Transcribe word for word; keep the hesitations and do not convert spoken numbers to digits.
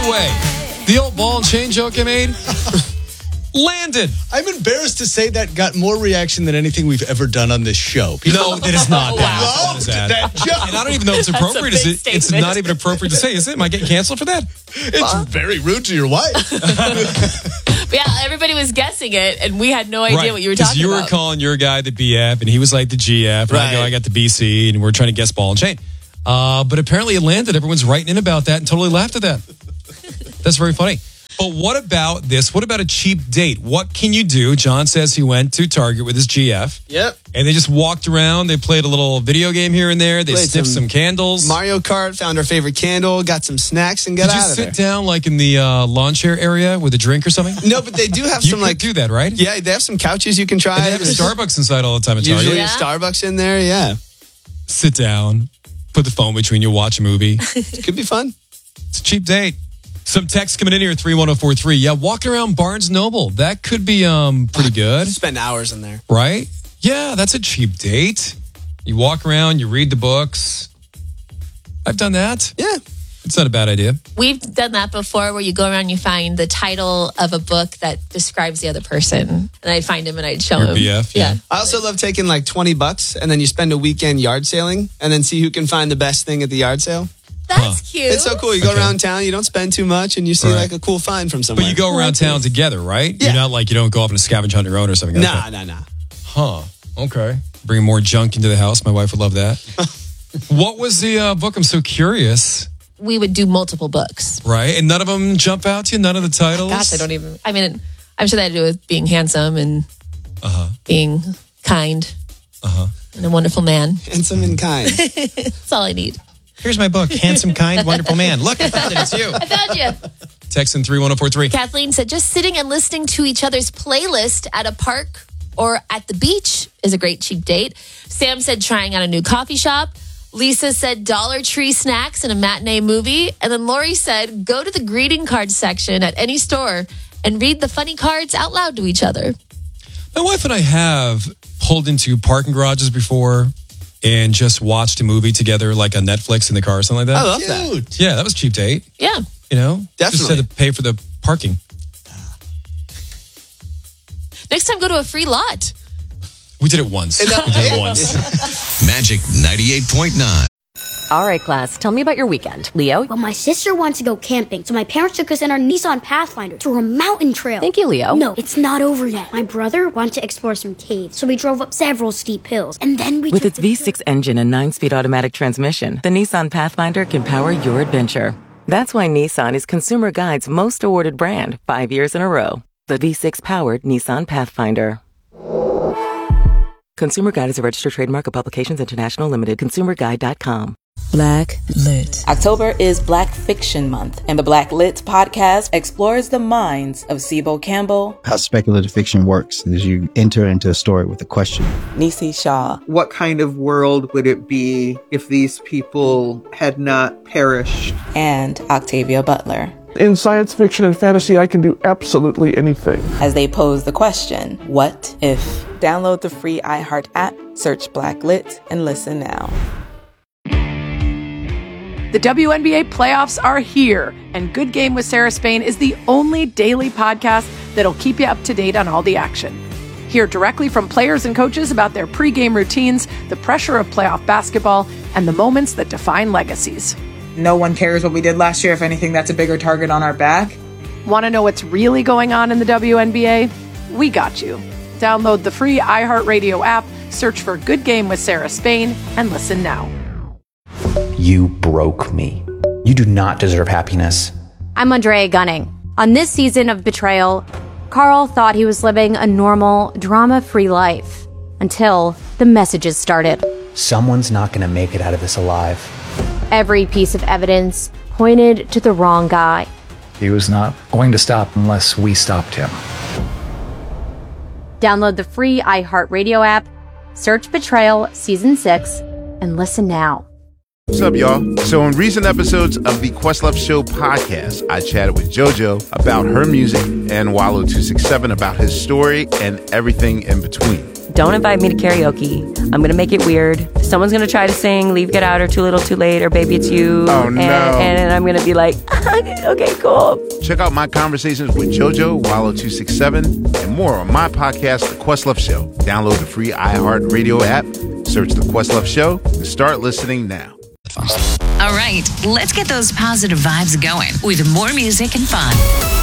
way, the old ball and chain joke I made landed. I'm embarrassed to say that got more reaction than anything we've ever done on this show. People no, that is not. That. Loved that. that joke. And I don't even know if it's appropriate. Is it, it's not even appropriate to say, is it? Am I getting canceled for that? It's uh, very rude to your wife. Yeah, everybody was guessing it, and we had no idea right. what you were talking you about. You were calling your guy the B F, and he was like the G F, and right. I go, I got the B C, and we're trying to guess ball and chain. Uh, but apparently it landed. Everyone's writing in about that and totally laughed at that. That's very funny. But what about this? What about a cheap date? What can you do? John says he went to Target with his G F. Yep. And they just walked around. They played a little video game here and there. They played sniffed some, some candles. Mario Kart, found our favorite candle, got some snacks, and got Did out of there. Did you sit down like in the uh, lawn chair area with a drink or something? No, but they do have you some could like... do that, right? Yeah, they have some couches you can try. And they have a Starbucks inside all the time at Target. Usually yeah. a Starbucks in there, yeah. Sit down, put the phone between you, watch a movie. It could be fun. It's a cheap date. Some text coming in here, three one zero four three. Yeah, walking around Barnes Noble. That could be um pretty good. Spend hours in there. Right? Yeah, that's a cheap date. You walk around, you read the books. I've done that. Yeah. It's not a bad idea. We've done that before where you go around and you find the title of a book that describes the other person. And I'd find him and I'd show Your him. B F, yeah. yeah. I also love taking like twenty bucks and then you spend a weekend yard sailing and then see who can find the best thing at the yard sale. That's huh. cute. It's so cool. You go okay. around town, you don't spend too much, and you see right. like a cool find from somewhere. But you go around town together, right? Yeah. You're not like you don't go off on a scavenger hunt on your own or something like nah, that. Nah, nah, nah. Huh. Okay. Bring more junk into the house. My wife would love that. What was the uh, book? I'm so curious. We would do multiple books. Right? And none of them jump out to you? None of the titles? Gosh, I don't even... I mean, I'm sure that had to do with being handsome and uh-huh. being kind uh-huh. and a wonderful man. Handsome and kind. That's all I need. Here's my book, Handsome, Kind, Wonderful Man. Look, I found it. It's you. I found you. Text in three one zero four three. Kathleen said, just sitting and listening to each other's playlist at a park or at the beach is a great cheap date. Sam said, trying out a new coffee shop. Lisa said, Dollar Tree snacks and a matinee movie. And then Lori said, go to the greeting card section at any store and read the funny cards out loud to each other. My wife and I have pulled into parking garages before and just watched a movie together, like on Netflix in the car or something like that. I love that. Dude. Yeah, that was a cheap date. Yeah. You know? Definitely. Just had to pay for the parking. Next time, go to a free lot. We did it once. We did it once. Magic ninety-eight point nine. All right, class, tell me about your weekend. Leo? Well, my sister wants to go camping, so my parents took us in our Nissan Pathfinder through a mountain trail. Thank you, Leo. No, it's not over yet. My brother wanted to explore some caves, so we drove up several steep hills, and then we With took its the V six engine and nine-speed automatic transmission, the Nissan Pathfinder can power your adventure. That's why Nissan is Consumer Guide's most awarded brand, five years in a row. The V six-powered Nissan Pathfinder. Consumer Guide is a registered trademark of Publications International Limited. consumer guide dot com. Black Lit. October is Black Fiction Month, and the Black Lit podcast explores the minds of Sibo Campbell. How speculative fiction works is you enter into a story with a question. Nisi Shaw. What kind of world would it be if these people had not perished? And Octavia Butler. In science fiction and fantasy, I can do absolutely anything. As they pose the question, what if? Download the free iHeart app, search Black Lit, and listen now. The W N B A playoffs are here, and Good Game with Sarah Spain is the only daily podcast that'll keep you up to date on all the action. Hear directly from players and coaches about their pregame routines, the pressure of playoff basketball, and the moments that define legacies. No one cares what we did last year. If anything, that's a bigger target on our back. Want to know what's really going on in the W N B A? We got you. Download the free iHeartRadio app, search for Good Game with Sarah Spain, and listen now. You broke me. You do not deserve happiness. I'm Andrea Gunning. On this season of Betrayal, Carl thought he was living a normal, drama-free life until the messages started. Someone's not going to make it out of this alive. Every piece of evidence pointed to the wrong guy. He was not going to stop unless we stopped him. Download the free iHeartRadio app, search Betrayal Season six, and listen now. What's up, y'all? So in recent episodes of the Questlove Show podcast, I chatted with JoJo about her music and Wallow two six seven about his story and everything in between. don't invite me to karaoke. I'm going to make it weird. Someone's going to try to sing Leave, Get Out, or Too Little, Too Late, or Baby It's You. Oh, and, no. And I'm going to be like, okay, cool. Check out my conversations with JoJo, Wallow two six seven, and more on my podcast, The Questlove Show. Download the free iHeartRadio app, search The Questlove Show, and start listening now. All right, let's get those positive vibes going with more music and fun.